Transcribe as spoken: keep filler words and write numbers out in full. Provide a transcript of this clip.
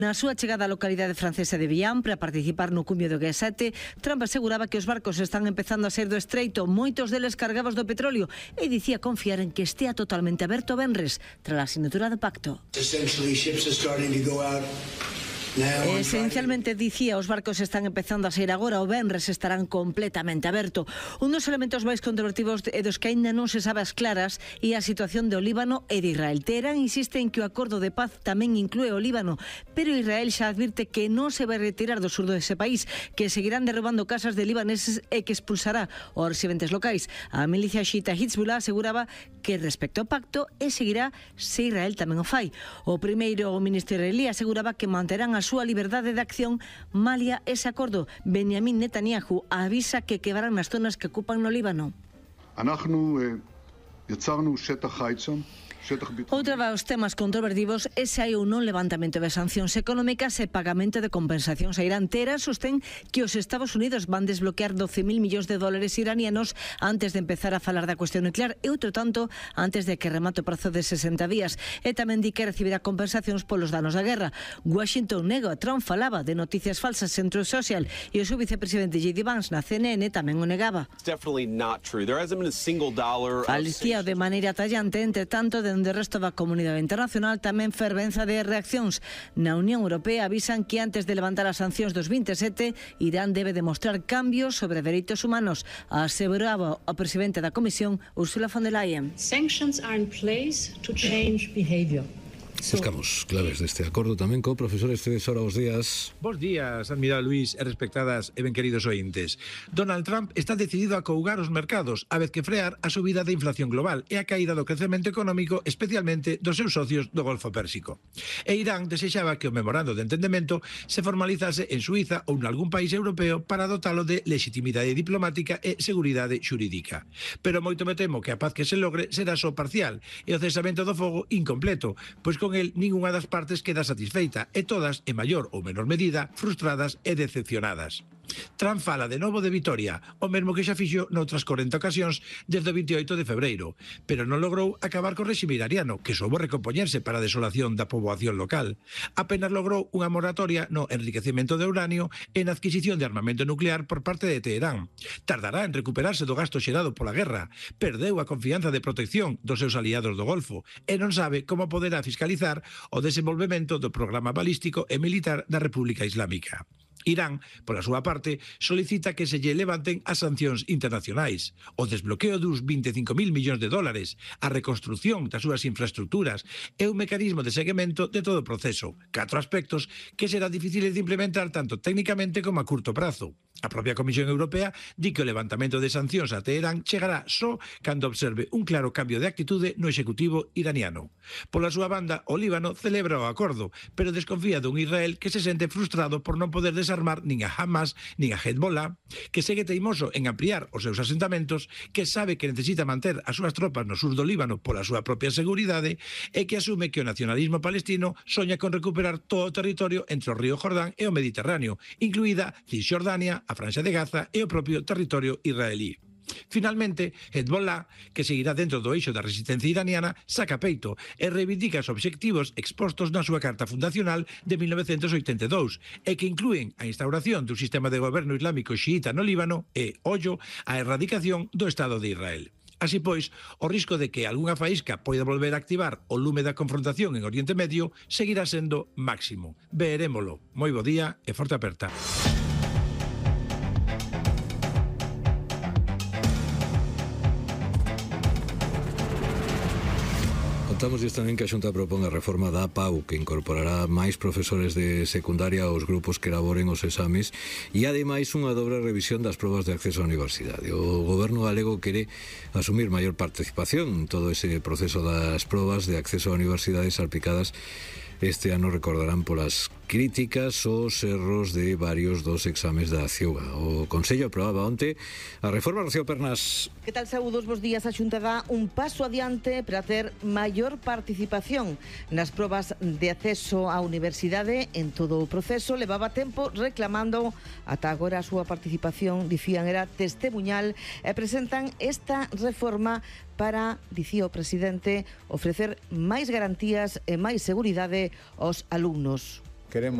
Na súa chegada á localidade francesa de Vian para participar no cumio do G sete, Trump aseguraba que os barcos están empezando a sair do estreito, moitos deles cargados do petróleo, e dicía confiar en que estea totalmente aberto o venres tras a asinatura do pacto. Esencialmente dicía, os barcos están empezando a sair agora, o venres estarán completamente aberto. Un dos elementos máis controvertidos e dos que aínda non se sabe as claras é a situación do Líbano e de Israel. Teherán insiste en que o acordo de paz tamén inclúe o Líbano, pero Israel xa advirte que non se vai retirar do sur dese país, que seguirán derrubando casas de libaneses e que expulsará os residentes locais. A milicia xiita Hezbollah aseguraba que respecto ao pacto e seguirá se Israel tamén o fai. O primeiro ministro israelí aseguraba que manterán a súa liberdade de acción malia ese acordo. Benjamin Netanyahu avisa que quedarán nas zonas que ocupan no Líbano. Outra dos temas controvertidos é se hai ou non levantamento de sancións económicas e pagamento de compensacións a Irán. Teherán sostén que os Estados Unidos van desbloquear doce mil millóns de dólares iranianos antes de empezar a falar da cuestión nuclear e outro tanto antes de que remate o prazo de sesenta días. E tamén di que recibirá compensacións polos danos da guerra. Washington nega, Trump falaba de noticias falsas en Truth Social e o seu vicepresidente J D Vance na C N N tamén o negaba. Falicía de maneira tallante, entre tanto, de onde o resto da comunidade internacional tamén fervenza de reaccións. Na Unión Europea avisan que antes de levantar as sancións dos veintisiete, Irán debe demostrar cambios sobre dereitos humanos. Aseguraba o presidente da Comisión, Ursula von der Leyen. Sanctions are in place to change behavior. Buscamos claves deste acordo tamén co profesor Esteves. Ora, os días. Bos días, admirado Luís e respectadas e ben queridos ointes. Donald Trump está decidido a cougar os mercados a vez que frear a subida da inflación global e a caída do crecemento económico, especialmente dos seus socios do Golfo Pérsico. E Irán desexaba que o memorando de entendemento se formalizase en Suiza ou nalgún país europeo para dotalo de legitimidade diplomática e seguridade xurídica. Pero moito me temo que a paz que se logre será só parcial e o cesamento do fogo incompleto, pois con el ningunha das partes queda satisfeita e todas, en maior ou menor medida, frustradas e decepcionadas. Trump fala de novo de vitoria, o mesmo que xa fixo noutras corenta ocasións desde o veintioito de febreiro, pero non logrou acabar co réxime iraniano, que soubo recompoñerse para a desolación da poboación local. Apenas logrou unha moratoria no enriquecemento de uranio e na adquisición de armamento nuclear por parte de Teherán. Tardará en recuperarse do gasto xerado pola guerra, perdeu a confianza de protección dos seus aliados do Golfo e non sabe como poderá fiscalizar o desenvolvemento do programa balístico e militar da República Islámica. Irán, pola súa parte, solicita que se lle levanten as sancións internacionais, o desbloqueo dos vinte e cinco mil millóns de dólares, a reconstrucción das súas infraestructuras e un mecanismo de seguimento de todo o proceso, catro aspectos que serán difíciles de implementar tanto técnicamente como a curto prazo. A propia Comisión Europea di que o levantamento de sancións a Teherán chegará só cando observe un claro cambio de actitude no executivo iraniano. Pola súa banda, o Líbano celebra o acordo, pero desconfía dun Israel que se sente frustrado por non poder desarmar nin a Hamas nin a Hezbollah, que segue teimoso en ampliar os seus asentamentos, que sabe que necesita manter as súas tropas no sur do Líbano pola súa propia seguridade e que asume que o nacionalismo palestino soña con recuperar todo o territorio entre o río Jordán e o Mediterráneo, incluída Cisjordania, a Franja de Gaza e o propio territorio israelí. Finalmente, Hezbollah, que seguirá dentro do eixo da resistencia iraniana, saca peito e reivindica os obxectivos expostos na súa carta fundacional de mil novecentos oitenta e dous e que inclúen a instauración dun sistema de goberno islámico xiita no Líbano e, ollo, a erradicación do Estado de Israel. Así pois, o risco de que algunha faísca poida volver a activar o lume da confrontación en Oriente Medio seguirá sendo máximo. Verémolo. Moi bo día e forte aperta. Contamos tamén que a Xunta propón a reforma da A P A U, que incorporará máis profesores de secundaria aos grupos que elaboren os exames e ademais unha dobre revisión das probas de acceso á universidade. O goberno galego quere asumir maior participación en todo ese proceso das probas de acceso á universidade salpicadas este ano, recordarán, polas críticas aos erros de varios dos exames da CIUGA. O Consello aprobaba onte a reforma. Rocío Pernas. Que tal, saúdos, bos días. A Xunta dá un paso adiante para ter maior participación nas probas de acceso á universidade en todo o proceso. Levaba tempo reclamando ata agora a súa participación, dicían, era testemuñal, e presentan esta reforma para, dicía o presidente, ofrecer máis garantías e máis seguridade aos alumnos. queremos